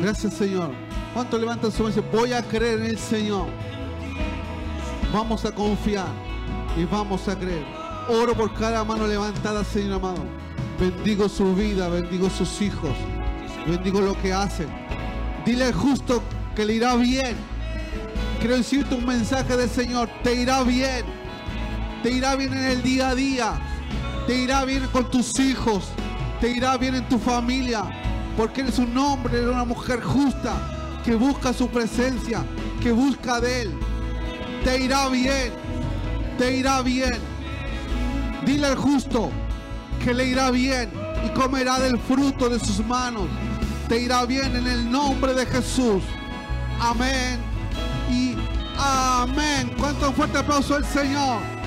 Gracias, Señor. ¿Cuántos levantan su mano y dicen, voy a creer en el Señor? Vamos a confiar y vamos a creer. Oro por cada mano levantada, Señor amado. Bendigo su vida, bendigo sus hijos, bendigo lo que hacen. Dile al justo que le irá bien. Quiero decirte un mensaje del Señor. Te irá bien. Te irá bien en el día a día. Te irá bien con tus hijos. Te irá bien en tu familia. Porque eres un hombre, eres una mujer justa que busca su presencia, que busca de Él. Te irá bien. Te irá bien. Dile al justo que le irá bien y comerá del fruto de sus manos. Te irá bien en el nombre de Jesús. Amén y amén. ¿Cuánto fuerte aplauso al Señor?